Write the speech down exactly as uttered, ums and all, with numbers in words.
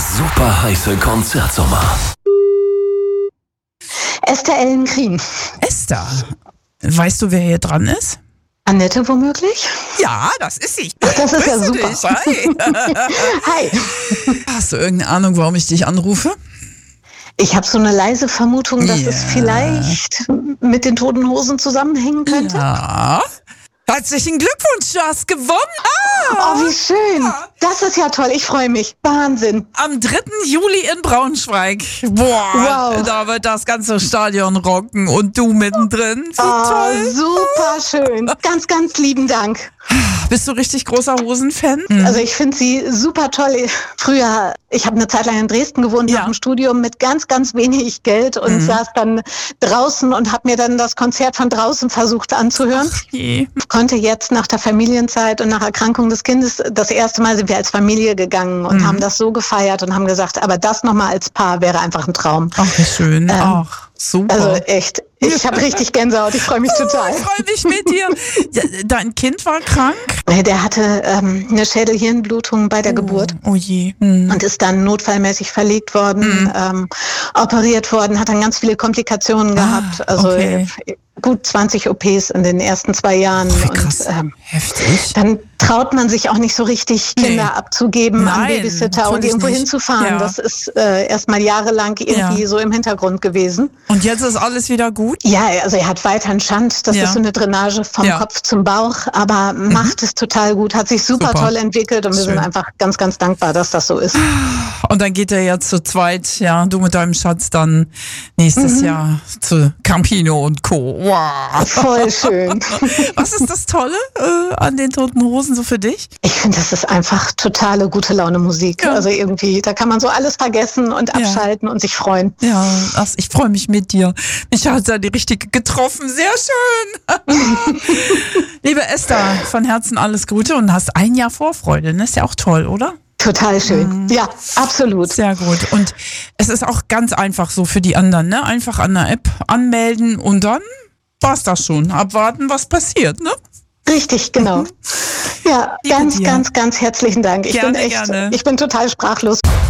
super heiße Konzertsommer. Esther Ellen-Krien. Esther, weißt du, wer hier dran ist? Annette womöglich? Ja, das ist sie. Ach, das ist ja Grüße super. dich. Hi. Hi. Hast du irgendeine Ahnung, warum ich dich anrufe? Ich habe so eine leise Vermutung, dass Ja. es vielleicht mit den Toten Hosen zusammenhängen könnte. Ja. Herzlichen Glückwunsch, du hast gewonnen. Ah, Oh, wie schön. Das ist ja toll. Ich freue mich. Wahnsinn. am dritten Juli in Braunschweig. Boah, Wow. da wird das ganze Stadion rocken und du mittendrin. Wie Oh, toll. super schön. Ganz, ganz lieben Dank. Bist du richtig großer Hosen-Fan? Also ich finde sie super toll. Früher, ich habe eine Zeit lang in Dresden gewohnt, Ja. nach dem Studium mit ganz, ganz wenig Geld und Mhm. saß dann draußen und habe mir dann das Konzert von draußen versucht anzuhören. Je. Konnte jetzt nach der Familienzeit und nach Erkrankung des Kindes, das erste Mal sind wir als Familie gegangen und Mhm. haben das so gefeiert und haben gesagt, aber das nochmal als Paar wäre einfach ein Traum. Ach, wie schön. Ähm, Ach, super. Also echt, ich habe richtig Gänsehaut, ich freue mich total. Ich freue mich mit dir. Ja, dein Kind war krank? Der hatte ähm, eine Schädelhirnblutung bei der Geburt. Oh je. Hm. Und ist dann notfallmäßig verlegt worden, Mhm. ähm, operiert worden, hat dann ganz viele Komplikationen gehabt. Also okay. äh, gut zwanzig O Ps in den ersten zwei Jahren. Wie krass. Und ähm, Heftig. dann traut man sich auch nicht so richtig, Kinder Nee. abzugeben am Nein, Babysitter und natürlich irgendwo nicht. hinzufahren. Ja. Das ist äh, erstmal jahrelang irgendwie Ja. so im Hintergrund gewesen. Und jetzt ist alles wieder gut? Ja, also er hat weiterhin Schand. Das Ja. ist so eine Drainage vom Ja. Kopf zum Bauch, aber macht es total gut, hat sich super, Super. toll entwickelt und wir Schön. sind einfach ganz, ganz dankbar, dass das so ist. Und dann geht er ja zu zweit, ja, du mit deinem Schatz dann nächstes Jahr zu Campino und Co. Wow. Voll schön. Was ist das Tolle äh, an den Toten Hosen so für dich? Ich finde, das ist einfach totale gute Laune Musik. Ja. Also irgendwie, da kann man so alles vergessen und abschalten und sich freuen. Ja, ach, ich freue mich mit dir. Mich hat ja die richtige getroffen. Sehr schön. Liebe Esther, von Herzen alles Gute und hast ein Jahr Vorfreude. Das ist ja auch toll, oder? Total schön. Ja, absolut. Sehr gut. Und es ist auch ganz einfach so für die anderen, ne? Einfach an der App anmelden und dann war's das schon. Abwarten, was passiert, ne? Richtig, genau. Ja, Liebe ganz, dir. ganz, ganz herzlichen Dank. Ich Gerne, bin echt, gerne. ich bin total sprachlos.